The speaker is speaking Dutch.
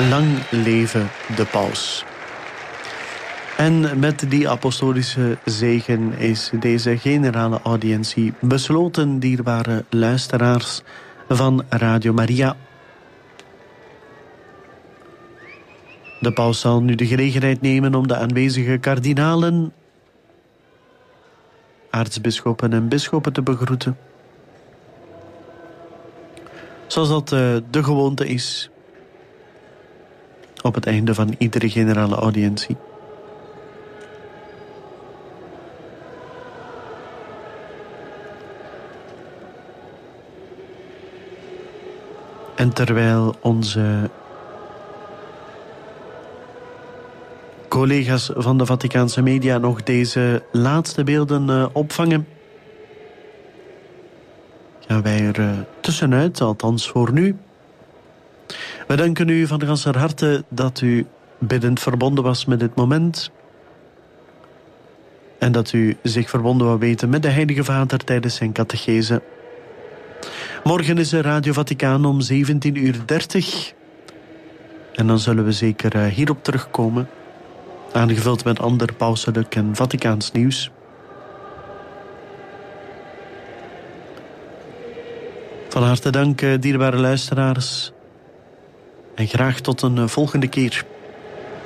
Lang leven de paus. En met die apostolische zegen is deze generale audiëntie besloten, dierbare luisteraars van Radio Maria. De paus zal nu de gelegenheid nemen om de aanwezige kardinalen, aartsbisschoppen en bisschoppen te begroeten. Zoals dat de gewoonte is op het einde van iedere generale audiëntie. En terwijl onze collega's van de Vaticaanse media nog deze laatste beelden opvangen, gaan wij er tussenuit, althans voor nu. We danken u van ganser harte dat u biddend verbonden was met dit moment. En dat u zich verbonden wou weten met de Heilige Vader tijdens zijn catechese. Morgen is er Radio Vaticaan om 17:30. En dan zullen we zeker hierop terugkomen. Aangevuld met ander pauselijk en Vaticaans nieuws. Van harte dank, dierbare luisteraars. En graag tot een volgende keer.